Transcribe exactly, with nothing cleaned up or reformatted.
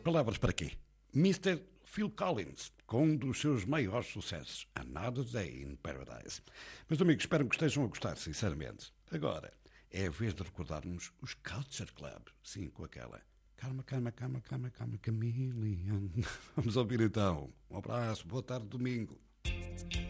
Palavras para quê? mister Phil Collins, com um dos seus maiores sucessos, Another Day in Paradise. Meus amigos, espero que estejam a gostar, sinceramente. Agora, é a vez de recordarmos os Culture Club. Sim, com aquela Calma, calma, calma, calma, calma, Chameleon. Vamos ouvir então. Um abraço, boa tarde, domingo.